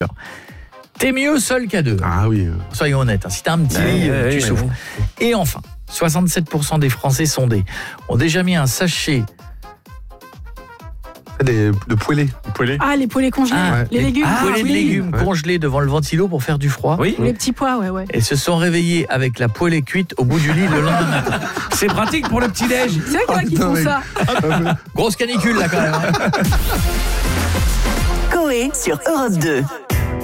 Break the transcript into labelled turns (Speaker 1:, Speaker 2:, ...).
Speaker 1: T'es mieux seul qu'à deux.
Speaker 2: Ah oui.
Speaker 1: Soyons honnêtes, si t'as un petit lit, tu souffres. Et enfin, 67% des Français sondés ont déjà mis un sachet.
Speaker 2: De poêlés.
Speaker 3: Ah, les poêlés congelés, les légumes.
Speaker 1: Poêlés de légumes congelés devant le ventilo pour faire du froid.
Speaker 3: Oui. Les petits pois, ouais.
Speaker 1: Et se sont réveillés avec la poêlée cuite au bout du lit le lendemain matin.
Speaker 4: C'est pratique pour le petit-déj.
Speaker 3: C'est vrai qu'il y en a qui font ça.
Speaker 1: Grosse canicule là quand même.
Speaker 5: Coé sur Europe 2.